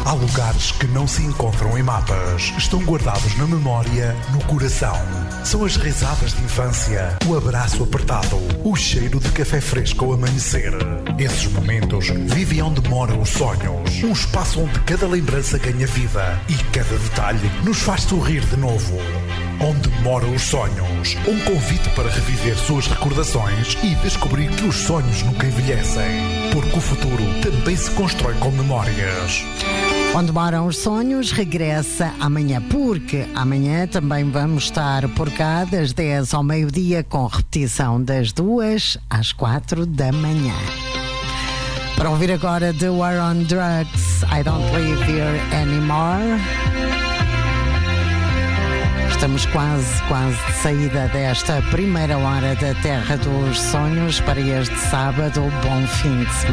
Há lugares que não se encontram em mapas. Estão guardados na memória, no coração. São as risadas de infância, o abraço apertado, o cheiro de café fresco ao amanhecer. Esses momentos vivem onde moram os sonhos. Um espaço onde cada lembrança ganha vida e cada detalhe nos faz sorrir de novo. Onde moram os sonhos. Um convite para reviver suas recordações e descobrir que os sonhos nunca envelhecem. Porque o futuro também se constrói com memórias. Onde moram os sonhos regressa amanhã, porque amanhã também vamos estar por cá das 10 ao meio-dia, com repetição das 2 às 4 da manhã. Para ouvir agora The War on Drugs, I Don't Live Here Anymore. Estamos quase de saída desta primeira hora da Terra dos Sonhos para este sábado. Bom fim de semana.